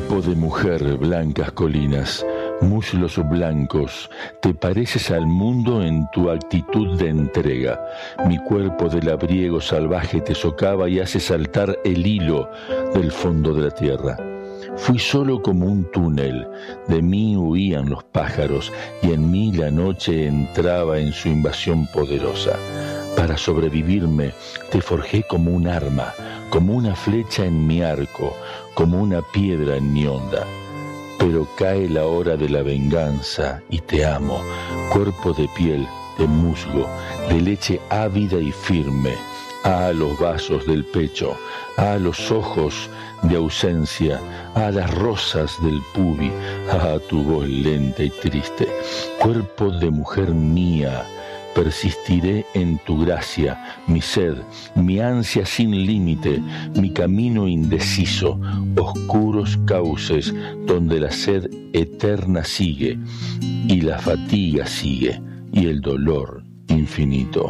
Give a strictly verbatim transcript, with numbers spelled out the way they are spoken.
Cuerpo de mujer, blancas colinas, muslos blancos, te pareces al mundo en tu actitud de entrega. Mi cuerpo de labriego salvaje te socava y hace saltar el hilo del fondo de la tierra. Fui solo como un túnel, de mí huían los pájaros y en mí la noche entraba en su invasión poderosa. Para sobrevivirme te forjé como un arma, como una flecha en mi arco, como una piedra en mi onda. Pero cae la hora de la venganza y te amo, cuerpo de piel, de musgo, de leche ávida y firme. A los vasos del pecho, a los ojos de ausencia, a las rosas del pubi, a tu voz lenta y triste. Cuerpo de mujer mía, persistiré en tu gracia, mi sed, mi ansia sin límite, mi camino indeciso, oscuros cauces donde la sed eterna sigue y la fatiga sigue y el dolor infinito.